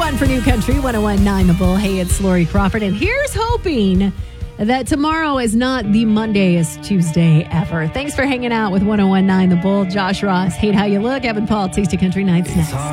on for New Country 101.9 The Bull. Hey, it's Lori Crawford, and here's hoping that tomorrow is not the Mondayest Tuesday ever. Thanks for hanging out with 101.9 The Bull. Josh Ross, Hate How You Look. Evan Paul, Taste of Country Nights next.